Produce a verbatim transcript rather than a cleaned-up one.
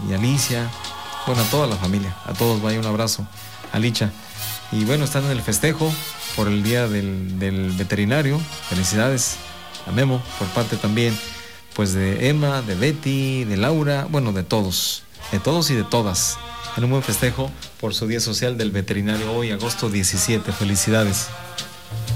y Alicia, bueno, a toda la familia, a todos, vaya un abrazo, a Licha. Y bueno, están en el festejo por el día del, del veterinario. Felicidades a Memo, por parte también, pues de Emma, de Betty, de Laura, bueno, de todos, de todos y de todas, en un buen festejo por su día social del veterinario hoy, agosto diecisiete. Felicidades.